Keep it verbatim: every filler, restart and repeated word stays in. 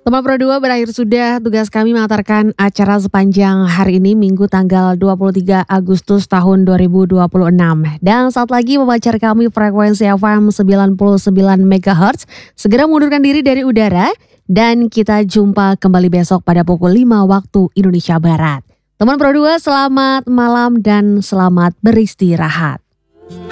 Teman Pro dua berakhir sudah, tugas kami mengantarkan acara sepanjang hari ini Minggu tanggal dua puluh tiga Agustus tahun dua ribu dua puluh enam. Dan saat lagi memancar kami frekuensi F M sembilan puluh sembilan megahertz. Segera mengundurkan diri dari udara dan kita jumpa kembali besok pada pukul lima waktu Indonesia Barat. Teman Pro dua, selamat malam dan selamat beristirahat.